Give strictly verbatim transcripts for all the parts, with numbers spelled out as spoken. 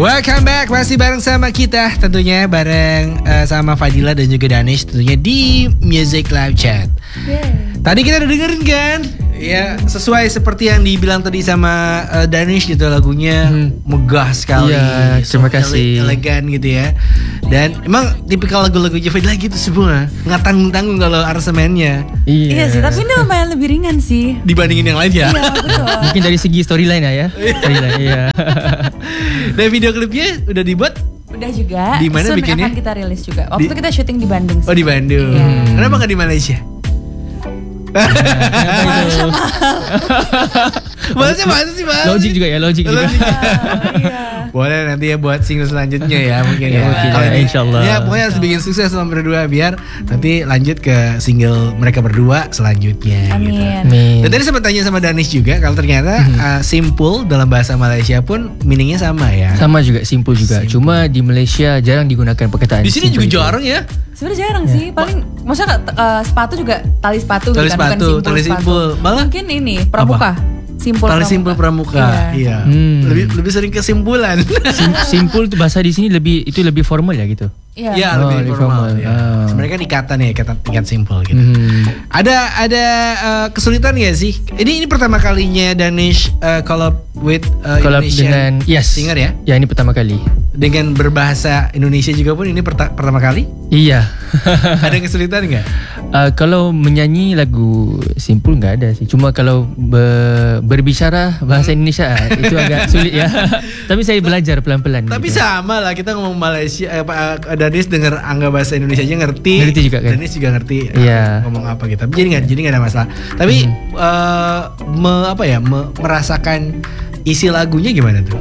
Welcome back, masih bareng sama kita tentunya bareng uh, sama Fadila dan juga Danish tentunya di Music Live Chat. Yeah. Tadi kita udah dengerin kan? Ya, sesuai seperti yang dibilang tadi sama uh, Danish gitu, lagunya hmm. megah sekali. Iya, terima so, kasih. ele- elegan gitu ya. Dan emang tipikal lagu-lagu Fadila gitu semua. Nggak tanggung-tanggung kalau aransemennya. Iya. Iya sih, tapi ini lumayan lebih ringan sih dibandingin yang lain ya. Iya, betul. Mungkin dari segi storyline ya. Storyline, iya. Dan video klipnya udah dibuat? Udah juga. Di mana Soon bikinnya? akan kita rilis juga. Waktu Di... itu kita syuting di Bandung sih. Oh, di Bandung. Iya. Kenapa nggak di Malaysia? Mahal, mahal. Maksudnya mana sih Bang? Logik juga ya, logik juga. Logik. Iya. Boleh nanti ya buat single selanjutnya ya mungkin ya. Ya, mungkin Kalau ya, ini- insyaallah. Ya pokoknya harus bikin sukses sama berdua biar nanti lanjut ke single mereka berdua selanjutnya. Amin. Gitu. Amin. Dan tadi sempat tanya sama Danish juga kalau ternyata uh, simple dalam bahasa Malaysia pun meaningnya sama ya. Sama juga, simple juga. Simple. Cuma di Malaysia jarang digunakan perkataan. Di sini juga simple itu. jarang ya. Sebenarnya jarang sih. Paling maksudnya uh, sepatu juga tali sepatu Tali gitu kan, sepatu, bukan tali sepatu. simpul. Malah Mungkin ini pramuka. Simpul tali simpul pramuka. Iya. Hmm. Lebih lebih sering kesimpulan. Sim- simple itu bahasa di sini lebih itu lebih formal ya gitu. Iya. Iya, Oh, lebih lebih formal. formal. Ya. Ah. Sebenarnya kan ikatan ya, ikatan tingkat simpel gitu. Hmm. Ada ada uh, kesulitan gak sih? Ini ini pertama kalinya Danish uh, collab with uh, Collab Indonesian dengan yes. singer ya? Ya, ini pertama kali. Dengan berbahasa Indonesia juga pun ini perta- pertama kali? Iya. Ada kesulitan nggak? Uh, kalau menyanyi lagu simple nggak ada sih. Cuma kalau be- berbicara bahasa Indonesia ah, itu agak sulit ya. Tapi saya belajar pelan-pelan. Tapi gitu. sama lah, kita ngomong Malaysia, eh, Pak uh, Danish denger angga bahasa Indonesia aja ngerti. Ngerti juga kan? Danish juga ngerti. Iya. uh, ngomong apa gitu. Jadi nggak, jadi nggak ada masalah. Tapi uh, me, apa ya, me- merasakan isi lagunya gimana tuh?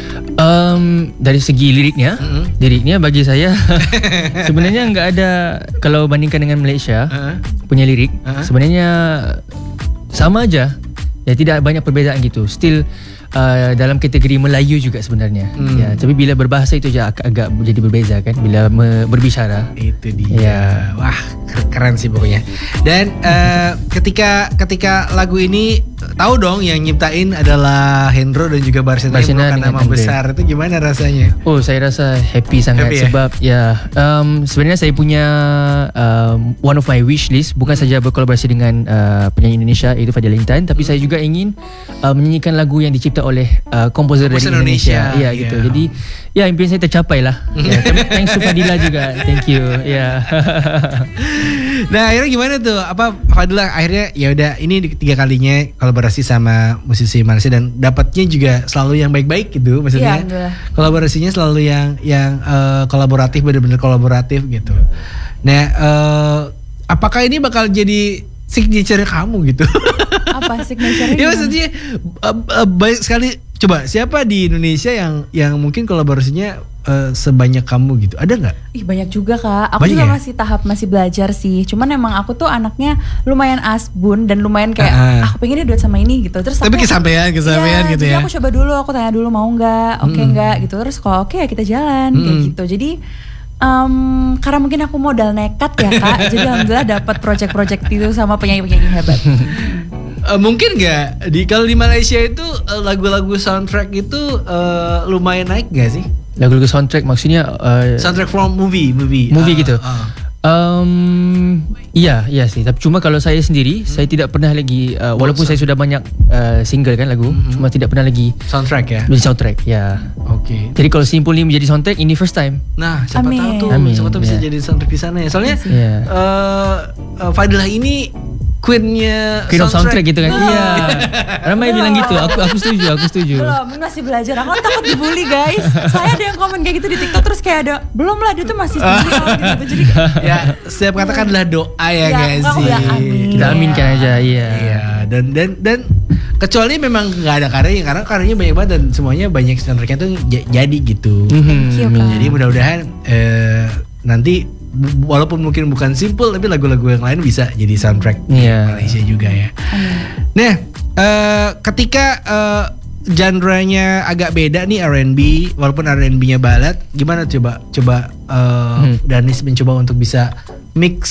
Um, dari segi liriknya, Mm-hmm. liriknya bagi saya sebenarnya nggak ada, kalau bandingkan dengan Malaysia Uh-huh. punya lirik, Uh-huh. sebenarnya sama aja. Ya tidak banyak perbezaan gitu. Still uh, dalam kategori Melayu juga sebenarnya. Hmm. Ya, tapi bila berbahasa itu je agak, agak jadi berbeza kan bila me- berbicara. Itu dia. Ya. Wah, keren sih pokoknya. Dan uh, ketika ketika lagu ini tahu dong yang nyiptain adalah Hendro dan juga Barsena yang Barsena merupakan dengan nama Andre. besar. Itu gimana rasanya? Oh, saya rasa happy sangat Happy ya? sebab ya, um, sebenarnya saya punya um, one of my wish list bukan saja berkolaborasi dengan uh, penyanyi Indonesia iaitu Fadila Intan, tapi saya juga ingin uh, menyanyikan lagu yang dicipta oleh uh, komposer dari Komposer Indonesia. Indonesia, Ya iya. gitu. Jadi ya impian saya tercapai lah. Ya, thanks to Fadila juga. Thank you. Ya. Nah, akhirnya gimana tuh? Apa Fadila akhirnya ya udah ini tiga kalinya kolaborasi sama musisi Malaysia dan dapatnya juga selalu yang baik-baik gitu maksudnya. Iya, alhamdulillah. Kolaborasinya selalu yang yang uh, kolaboratif, benar-benar kolaboratif gitu. Nah, uh, apakah ini bakal jadi signature kamu gitu? Apa signature-nya? Ya maksudnya uh, uh, banyak sekali. Coba siapa di Indonesia yang yang mungkin kolaborasinya uh, sebanyak kamu gitu? Ada nggak? Ih, banyak juga Kak. Aku Banyak juga ya? masih tahap masih belajar sih. Cuman emang aku tuh anaknya lumayan asbun dan lumayan kayak Ah. aku pengennya duet sama ini gitu. Terus Tapi aku, kesampaian, kesampaian Iya, gitu jadi ya. aku coba dulu, aku tanya dulu mau nggak, oke Hmm. nggak gitu. Terus kalau oke ya kita jalan kayak Hmm. gitu. Jadi em, karena mungkin aku modal nekat ya Kak. Jadi alhamdulillah dapat project-project itu sama penyanyi-penyanyi hebat. Uh, mungkin nggak di kalau di Malaysia itu uh, lagu-lagu soundtrack itu uh, lumayan naik nggak sih? Lagu-lagu soundtrack maksudnya uh, Soundtrack from movie, movie, movie Uh, gitu. uh. Um, iya, iya sih. Tapi cuma kalau saya sendiri, hmm. saya tidak pernah lagi uh, walaupun saya sudah banyak uh, single kan lagu, hmm. cuma tidak pernah lagi Soundtrack ya. menjadi soundtrack. Ya. Oke. Jadi kalau Simple ni menjadi soundtrack, ini first time. Nah, siapa Amin. tahu tuh, Amin, siapa tahu bisa ya. jadi soundtrack di sana ya. Soalnya Ya. uh, uh, Fadilah ini queennya Queen of soundtrack gitu kan. Belum. Iya. Ramai bilang gitu. Aku aku setuju, aku setuju. Belum, ini masih belajar. Aku takut dibully guys. Saya ada yang komen kayak gitu di TikTok terus kayak ada belum lah dia tuh masih single gitu. Jadi ya setiap kata kan adalah doa ya, Ya, guys aku sih. bilang amin. Kita aminkan aja, iya. Iya, dan dan dan kecuali memang nggak ada karyanya karena karyanya banyak banget dan semuanya banyak soundtracknya tuh j- jadi gitu. Thank you, Mhm. Kak. Jadi mudah-mudahan eh, nanti bu- walaupun mungkin bukan simple tapi lagu-lagu yang lain bisa jadi soundtrack di Iya. Malaysia juga ya. amin. Nah, eh, ketika eh, genre-nya agak beda nih R and B, walaupun R and B-nya ballad, gimana coba coba eh, Hmm. Danis mencoba untuk bisa mix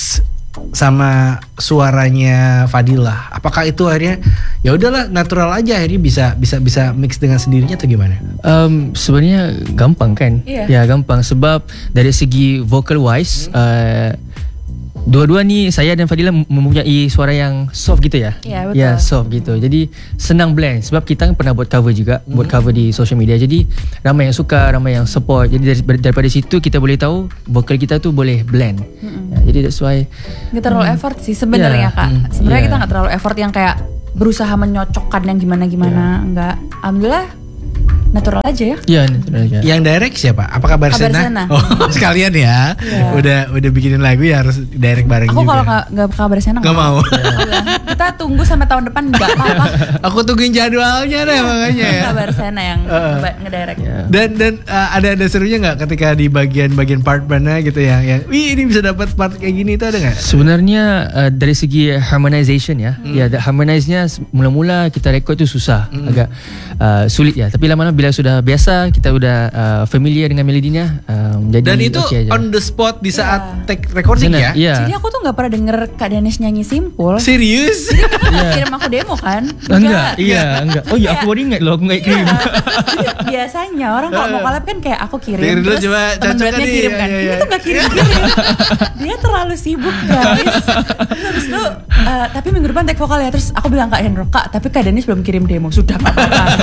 sama suaranya Fadila. Apakah itu akhirnya ya udahlah natural aja akhirnya bisa bisa bisa mix dengan sendirinya atau gimana? Um, sebenarnya gampang kan? Iya. Ya gampang sebab dari segi vocal wise hmm. uh, dua-dua ni saya dan Fadila mempunyai suara yang soft gitu ya. Ya, betul. Ya soft gitu. Jadi senang blend sebab kita kan pernah buat cover juga, hmm. buat cover di social media. Jadi ramai yang suka, ramai yang support. Jadi dari, daripada situ kita boleh tahu vokal kita tu boleh blend. Hmm. Ya, jadi that's why nggak terlalu hmm. effort sih sebenarnya yeah. Kak. Hmm. Sebenarnya Yeah. kita nggak terlalu effort yang kayak berusaha menyocokkan yang gimana-gimana. Yeah. Enggak. Alhamdulillah natural aja ya. Ya, natural aja. Yang direct siapa? Apakah Barsena? Kabarsena. Oh, sekalian ya. Yeah. Udah udah bikinin lagu ya harus direct bareng Aku juga. kalau nggak nggak Kabarsena Nggak mau. Kita tunggu sampai tahun depan nggak apa-apa. Aku tungguin jadwalnya deh makanya ya. Kabarsena yang Uh. ngedirect. Ya. Dan dan uh, ada ada serunya nggak ketika di bagian-bagian part mana gitu ya yang wih ini bisa dapat part kayak gini itu ada nggak? Sebenarnya uh, dari segi harmonization ya, hmm. ya harmonize-nya mula-mula kita record tu susah, hmm. agak uh, sulit ya. Tapi lama-lama bila sudah biasa, kita udah uh, familiar dengan melodinya, um, jadi Dan itu okay aja. on the spot di saat Yeah. take recording Sana, ya? ya. Jadi aku tuh nggak pernah denger Kak Danes nyanyi Simpul. Serius? Yeah. Kirim aku demo kan? Enggak, iya, enggak. Oh iya, aku baru ingat loh, aku enggak kirim. Iya. Biasanya orang kalau mau collab kan kayak aku kirim, Kirim dulu, terus coba temen cocok duetnya nih. kirim kan. Iya, iya, Ini iya. tuh gak kirim-kirim. Dia terlalu sibuk guys. Terus habis itu, uh, tapi minggu depan take vokal ya. Terus aku bilang Kak Hendro, Kak tapi Kak Danis belum kirim demo. Sudah Kak.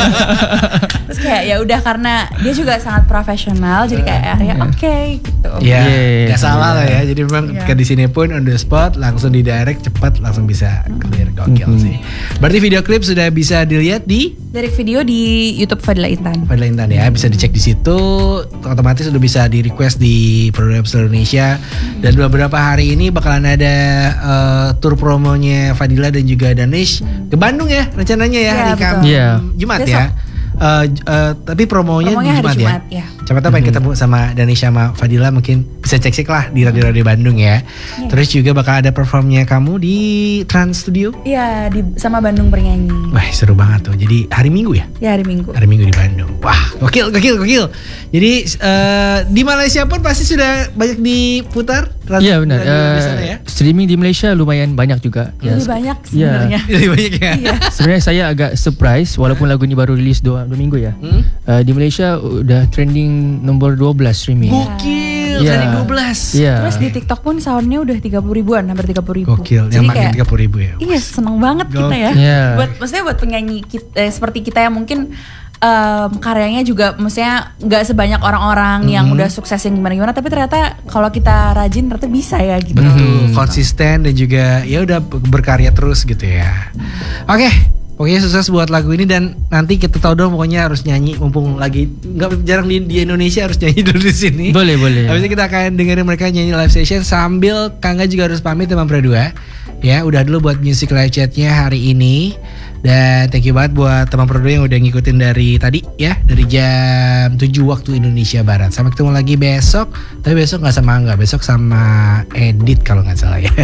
Terus kayak ya udah karena dia juga sangat profesional, jadi kayak akhirnya oke gitu. Ya, Yeah. nggak salah lah ya. Jadi memang Yeah. ke di sini pun on the spot langsung di direct cepat langsung bisa clear gokil Mhm. sih. Berarti video klip sudah bisa dilihat di Dari video di YouTube Fadila Intan. Fadila Intan ya, bisa dicek di situ. Otomatis udah bisa di request di program seluruh Indonesia. Dan beberapa hari ini bakalan ada uh, tour promonya Fadila dan juga Danish ke Bandung ya rencananya ya, Ya, hari betul. Kamis Iya. Jumat Besok. ya. Uh, uh, tapi promonya, Promonya di hari Jumat, Jumat, ya. ya. Siapa tahu pengen ketemu sama Danish sama Fadila, mungkin bisa cek-cek lah di radio-radio Bandung ya. Iya. Terus juga bakal ada performnya kamu di Trans Studio. Iya di sama Bandung Bernyanyi. Wah seru banget tuh. Jadi hari Minggu ya? Ya hari Minggu. Hari Minggu di Bandung. Wah, gokil, gokil, gokil. Jadi uh, di Malaysia pun pasti sudah banyak diputar. radio- Iya benar. radio di Uh, sana ya. streaming di Malaysia lumayan banyak juga. Lebih Ya, banyak Iya. sebenarnya. Lebih banyak ya. Iya. Sebenarnya saya agak surprise walaupun lagu ini baru rilis dua, dua minggu ya. Hmm? Uh, di Malaysia udah trending nombor dua belas streaming. Gokil, Iya. dari dua belas. Iya. Terus di TikTok pun soundnya udah tiga puluh ribuan, hampir tiga puluh ribu. Gokil, Jadi yang makin kayak, tiga puluh ribu ya. iya seneng banget kita ya. Iya. Buat maksudnya buat penyanyi kita, eh, seperti kita yang mungkin em, karyanya juga maksudnya nggak sebanyak orang-orang yang udah sukses yang gimana-gimana, tapi ternyata kalau kita rajin ternyata bisa ya gitu. Betul, konsisten dan juga ya udah berkarya terus gitu ya. Oke, pokoknya sukses buat lagu ini dan nanti kita tahu dong pokoknya harus nyanyi mumpung lagi nggak jarang di, di Indonesia harus nyanyi dulu di sini. Boleh, boleh. Habis itu kita akan dengerin mereka nyanyi live session sambil Kangga juga harus pamit sama Perdua. Ya, udah dulu buat music live chatnya hari ini. Dan thank you banget buat teman Perdua yang udah ngikutin dari tadi ya, dari jam tujuh waktu Indonesia Barat. Sampai ketemu lagi besok. Tapi besok nggak sama Angga, besok sama Edit kalau nggak salah ya.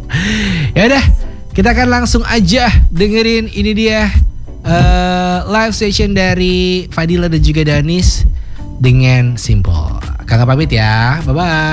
Ya udah, kita akan langsung aja dengerin ini dia uh, live session dari Fadila dan juga Danis dengan Simple. Kakak pamit ya, bye bye.